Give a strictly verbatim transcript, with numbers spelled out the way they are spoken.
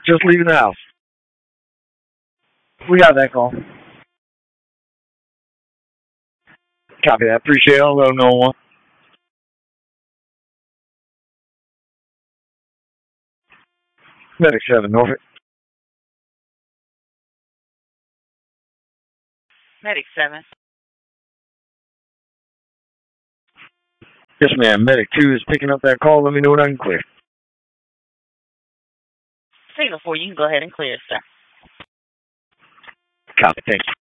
Just leaving the house. We got that call. Copy that. Appreciate it. I'll let them know one. Medic seven, Norfolk. Medic seven. Yes, ma'am. Medic two is picking up that call. Let me know when I can clear. Signal four, you can go ahead and clear, sir. Copy. Thank you.